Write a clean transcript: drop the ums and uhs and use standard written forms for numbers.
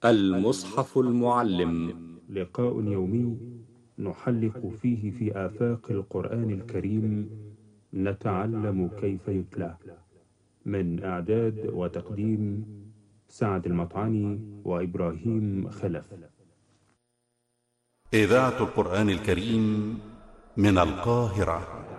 المصحف المعلم، لقاء يومي نحلق فيه في آفاق القرآن الكريم، نتعلم كيف يتلى. من إعداد وتقديم سعد المطعني وإبراهيم خلف. إذاعة القرآن الكريم من القاهرة.